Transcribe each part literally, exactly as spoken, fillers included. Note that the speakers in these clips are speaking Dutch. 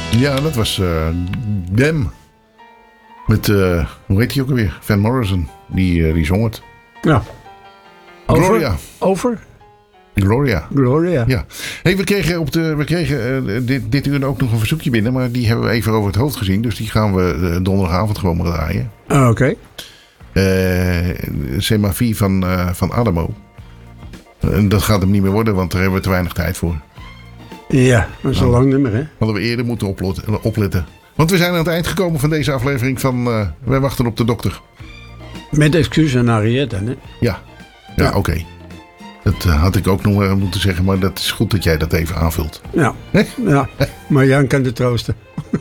Ja, dat was uh, Dem. Met, uh, hoe heet die ook alweer? Van Morrison. Die, uh, die zong het. Ja. Over? Gloria. Over? Gloria. Gloria. Ja. Hey, we kregen, op de, we kregen uh, dit, dit uur ook nog een verzoekje binnen. Maar die hebben we even over het hoofd gezien. Dus die gaan we uh, donderdagavond gewoon maar draaien. Ah, oké. Okay. Uh, Semaphie van, uh, van Adamo. En dat gaat hem niet meer worden, want daar hebben we te weinig tijd voor. Ja, dat is een nou, lang nummer, hè? Hadden we eerder moeten opletten, opletten. Want we zijn aan het eind gekomen van deze aflevering van uh, Wij wachten op de dokter. Met excuus aan Henriette, hè? Ja, ja, ja. oké. Okay. Dat uh, had ik ook nog uh, moeten zeggen, maar dat is goed dat jij dat even aanvult. Ja, ja. Maar Jan kan het troosten.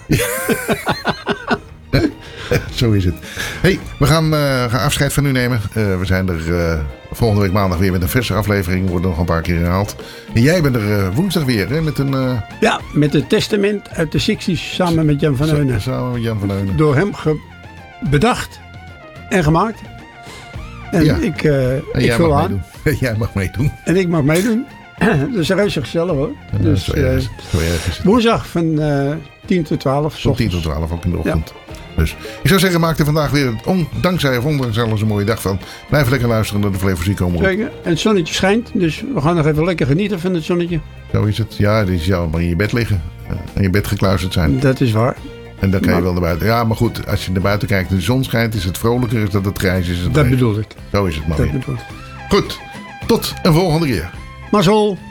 Zo is het. Hey, we gaan, uh, gaan afscheid van u nemen. Uh, we zijn er uh, volgende week maandag weer met een verse aflevering. Wordt nog een paar keer herhaald. En jij bent er uh, woensdag weer, hè? Met een... Uh... Ja, met het testament uit de zestig's samen met Jan van Heunen. Samen met Jan van Heunen. Door hem ge- bedacht en gemaakt. En ja. ik, uh, en ik jij vul mag aan. Meedoen. Jij mag meedoen. En ik mag meedoen. Dat is reuze gezellig, hoor. Ja, dus, zo erg, uh, zo erg is het. Woensdag van uh, tien tot twaalf. Van tien tot twaalf, ook in de ochtend. Ja. Dus ik zou zeggen, maak er vandaag weer, on, dankzij of ondanks alles, een mooie dag van. Blijf lekker luisteren naar de Flevozie komen. Zeker. En het zonnetje schijnt, dus we gaan nog even lekker genieten van het zonnetje. Zo is het. Ja, die is jou maar in je bed liggen. Uh, in je bed gekluisterd zijn. Dat is waar. En dan kan maar, je wel naar buiten. Ja, maar goed, als je naar buiten kijkt en de zon schijnt, is het vrolijker, is dat het grijs is. Het dat grijs. bedoel ik. Zo is het maar dat weer. Bedoel ik. Goed, tot een volgende keer. Mazzel.